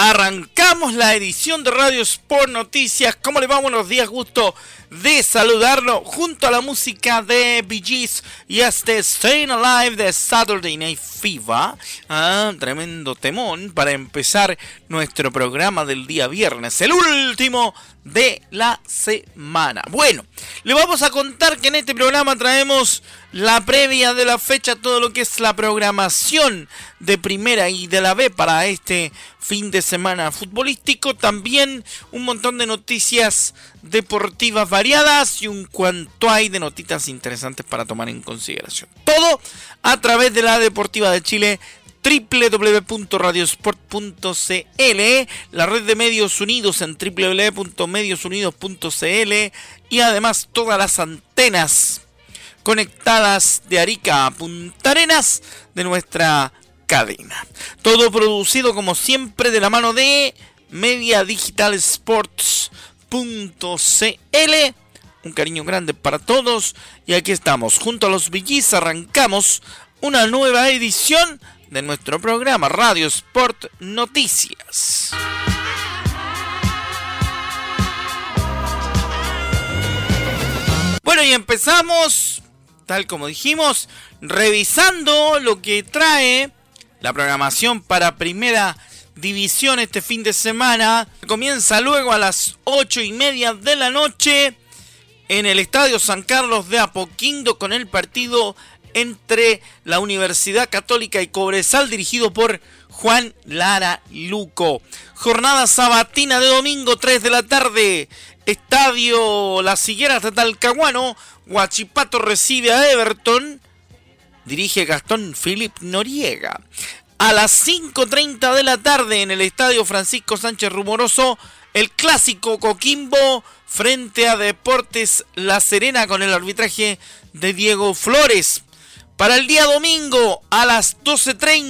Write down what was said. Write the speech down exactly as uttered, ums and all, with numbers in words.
Arrancamos la edición de Radio Sport Noticias. ¿Cómo le va? Buenos días, gusto de saludarlo junto a la música de Bee Gees y este Staying Alive de Saturday Night Fever. Ah, tremendo temón para empezar nuestro programa del día viernes, el último de la semana. Bueno, le vamos a contar que en este programa traemos la previa de la fecha, todo lo que es la programación de Primera y de la B para este fin de semana futbolístico. También un montón de noticias deportivas variadas y un cuanto hay de notitas interesantes para tomar en consideración. Todo a través de la Deportiva de Chile, doble u doble u doble u punto radiosport punto c l, la red de medios unidos en doble u doble u doble u punto medios unidos punto c l y además todas las antenas conectadas de Arica a Punta Arenas de nuestra cadena. Todo producido como siempre de la mano de media digital sports punto c l. Un cariño grande para todos y aquí estamos junto a los Bee Gees. Arrancamos una nueva edición de nuestro programa Radio Sport Noticias. Bueno, y empezamos, tal como dijimos, revisando lo que trae la programación para Primera División este fin de semana. Comienza luego a las ocho y media de la noche en el Estadio San Carlos de Apoquindo con el partido entre la Universidad Católica y Cobresal, dirigido por Juan Lara Luco. Jornada sabatina de domingo, tres de la tarde, Estadio Las Higueras de Talcahuano. Huachipato recibe a Everton, dirige Gastón Philip Noriega. A las cinco treinta de la tarde en el Estadio Francisco Sánchez Rumoroso, el clásico Coquimbo frente a Deportes La Serena con el arbitraje de Diego Flores. Para el día domingo a las doce treinta